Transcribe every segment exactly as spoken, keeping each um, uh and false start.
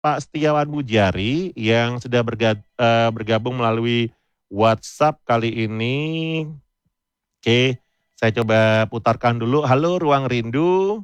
Pak Setiawan Mujari yang sudah berga eee, bergabung melalui WhatsApp kali ini. Oke, saya coba putarkan dulu. Halo Ruang Rindu.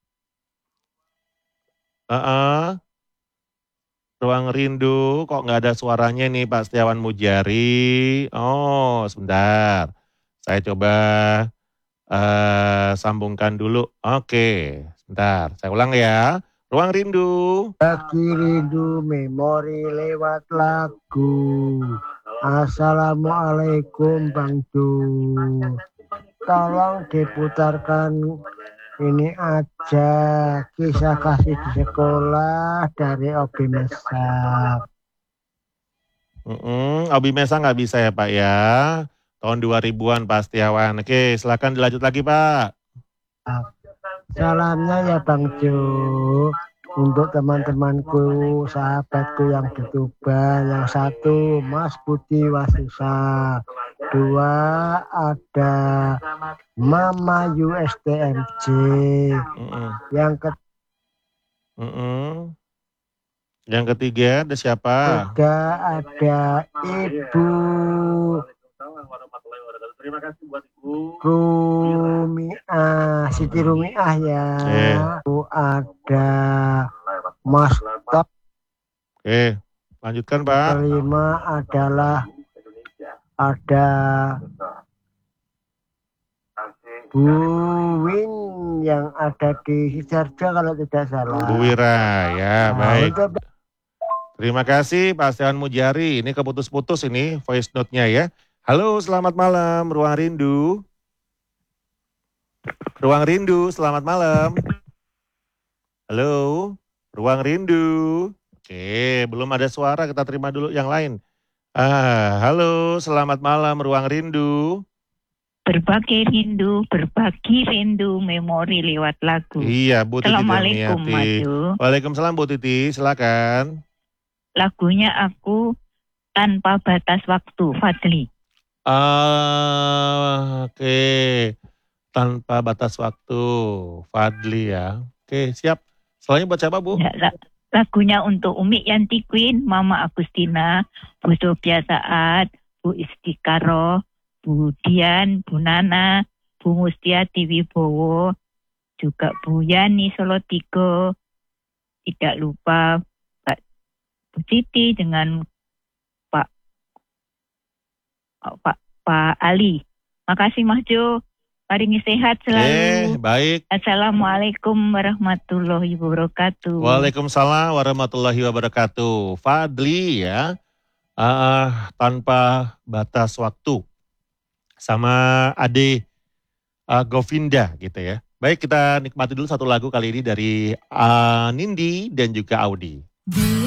Heeh. Ruang Rindu, kok nggak ada suaranya nih Pak Setiawan Mujari. Oh, sebentar. Saya coba, eee, sambungkan dulu. Oke, sebentar, saya ulang ya. Ruang Rindu. Bagi rindu memori lewat lagu. Assalamualaikum Bang Jo. Tolong diputarkan ini aja kisah kasih di sekolah dari Obi Mesak. Mhm, Obi Mesak nggak bisa ya Pak ya. Tahun dua ribuan Pak Setiawan. Oke, silakan dilanjut lagi Pak. Salamnya ya Bang Jo untuk teman-temanku, sahabatku yang di Tuban. Yang satu Mas Budi Wasusa, dua ada Mama U S T M J, Mhm. yang ke Mhm. Yang ketiga ada siapa? ketiga ada Ibu Terima kasih buat Ibu. Rumiah, Siti Rumiah ya. Oke. Ada Mas Top. Oke, lanjutkan Pak. Kelima adalah ada Bu Win yang ada di Sidoarjo kalau tidak salah. Bu Wira, ya Nah, baik. untuk Terima kasih Pak Setiawan Mujari. Ini keputus-putus ini voice note-nya ya. Halo, selamat malam Ruang Rindu. Ruang Rindu, selamat malam. Halo, Ruang Rindu. Oke, belum ada suara, kita terima dulu yang lain. Ah, halo, selamat malam Ruang Rindu. Berbagi rindu, berbagi rindu, memori lewat lagu. Iya, Bu Titi Assalamualaikum, Darmiati. Maju. Waalaikumsalam Bu Titi, silakan. Lagunya Aku Tanpa Batas Waktu, Fadli. Ah, oke. Tanpa batas waktu, Fadli ya. Oke, siap. Selanjutnya buat siapa, Bu? Ya, lagunya untuk Umi Yanti Queen, Mama Agustina, Bu Sofia Saat, Bu Istiqaroh, Bu Dian, Bu Nana, Bu Mustiati Wibowo, juga Bu Yani Solotigo, tidak lupa Mbak Bu Siti dengan Pak Pak Pak Ali. Makasih Mas Jo. Paringi sehat Eh, selalu. baik. Assalamualaikum warahmatullahi wabarakatuh. Waalaikumsalam warahmatullahi wabarakatuh. Fadli ya. Uh, tanpa batas waktu. Sama Ade uh, Govinda gitu ya. Baik, kita nikmati dulu satu lagu kali ini dari uh, Nindi dan juga Audi.